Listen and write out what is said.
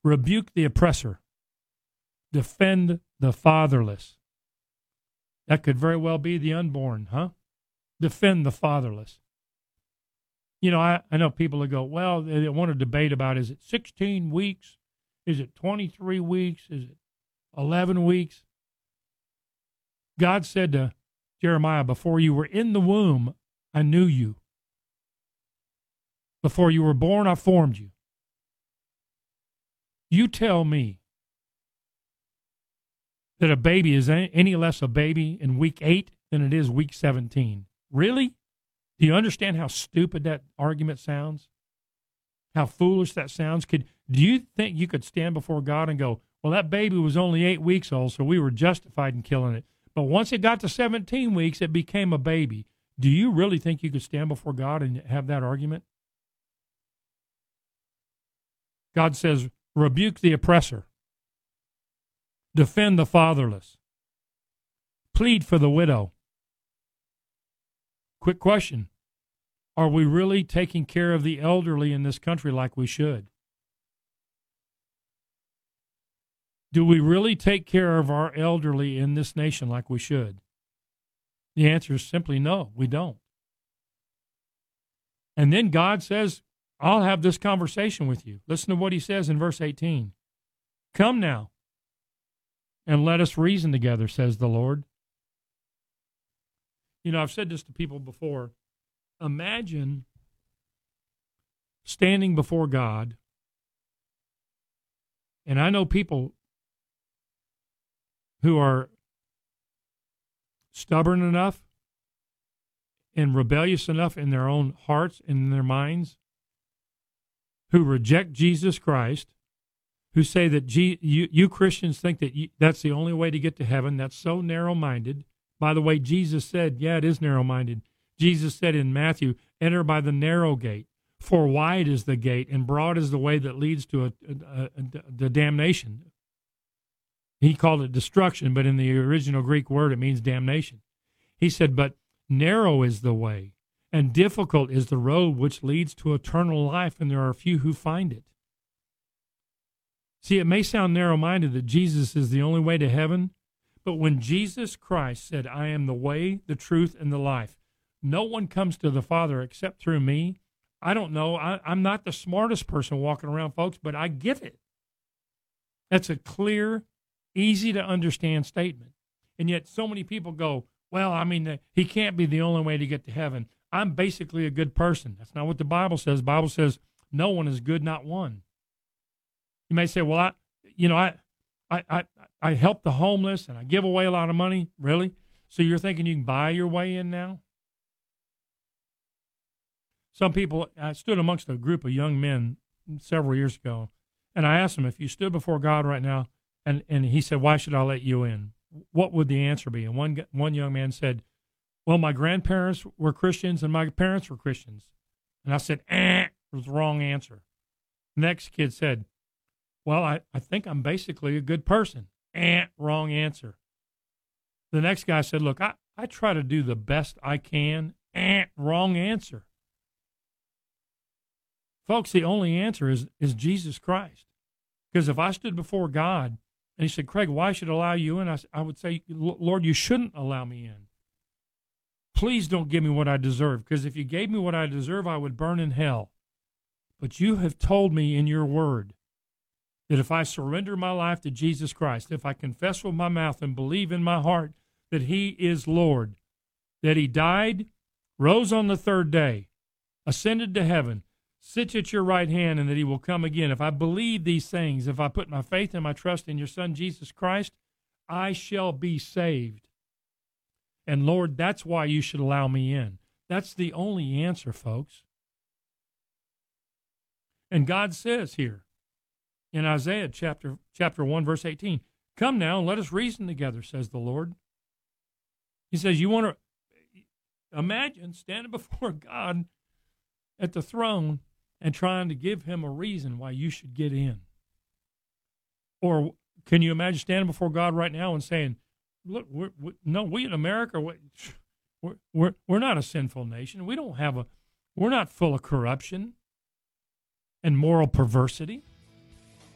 Rebuke the oppressor. Defend the fatherless. That could very well be the unborn, huh? Defend the fatherless. You know, I know people that go, well, they want to debate about, is it 16 weeks? Is it 23 weeks? Is it 11 weeks? God said to Jeremiah, before you were in the womb, I knew you. Before you were born, I formed you. You tell me that a baby is any less a baby in week 8 than it is week 17. Really? Do you understand how stupid that argument sounds? How foolish that sounds? Do you think you could stand before God and go, well, that baby was only 8 weeks old, so we were justified in killing it. But once it got to 17 weeks, it became a baby. Do you really think you could stand before God and have that argument? God says, rebuke the oppressor. Defend the fatherless. Plead for the widow. Quick question. Are we really taking care of the elderly in this country like we should? Do we really take care of our elderly in this nation like we should? The answer is simply no, we don't. And then God says, I'll have this conversation with you. Listen to what he says in verse 18. Come now, and let us reason together, says the Lord. You know, I've said this to people before. Imagine standing before God, and I know people who are stubborn enough and rebellious enough in their own hearts and in their minds, who reject Jesus Christ, who say that you Christians think that that's the only way to get to heaven. That's so narrow-minded. By the way, Jesus said, yeah, it is narrow-minded. Jesus said in Matthew, enter by the narrow gate, for wide is the gate and broad is the way that leads to the damnation. He called it destruction, but in the original Greek word, it means damnation. He said, but narrow is the way, and difficult is the road which leads to eternal life, and there are few who find it. See, it may sound narrow-minded that Jesus is the only way to heaven, but when Jesus Christ said, I am the way, the truth, and the life, no one comes to the Father except through me. I don't know. I'm not the smartest person walking around, folks, but I get it. That's a clear, easy to understand statement. And yet so many people go, well, I mean, he can't be the only way to get to heaven. I'm basically a good person. That's not what the Bible says. The Bible says no one is good, not one. You may say, well, I help the homeless and I give away a lot of money. Really? So you're thinking you can buy your way in now? Some people, I stood amongst a group of young men several years ago, and I asked them, if you stood before God right now, and he said, why should I let you in? What would the answer be? And one young man said, well, my grandparents were Christians and my parents were Christians. And I said, it was the wrong answer. Next kid said, well, I think I'm basically a good person. Wrong answer. The next guy said, look, I try to do the best I can. Wrong answer. Folks, the only answer is Jesus Christ. Because if I stood before God and he said, Craig, why should I allow you in? I would say, Lord, you shouldn't allow me in. Please don't give me what I deserve, because if you gave me what I deserve, I would burn in hell. But you have told me in your word that if I surrender my life to Jesus Christ, if I confess with my mouth and believe in my heart that he is Lord, that he died, rose on the third day, ascended to heaven, sits at your right hand, and that he will come again. If I believe these things, if I put my faith and my trust in your Son, Jesus Christ, I shall be saved. And Lord, that's why you should allow me in. That's the only answer, folks. And God says here in Isaiah chapter 1, verse 18, come now and let us reason together, says the Lord. He says, you want to imagine standing before God at the throne and trying to give him a reason why you should get in. Or can you imagine standing before God right now and saying, look, we in America, we're not a sinful nation. We're not full of corruption and moral perversity.